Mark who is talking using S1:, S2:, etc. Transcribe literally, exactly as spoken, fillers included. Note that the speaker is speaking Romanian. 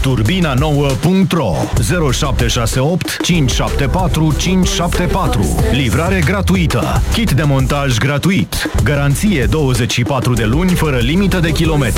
S1: turbina nouă punct ro zero șapte șase opt cinci șapte patru cinci șapte patru. Livrare gratuită. Kit de montaj gratuit. Garanție douăzeci și patru de luni fără limită de kilometri.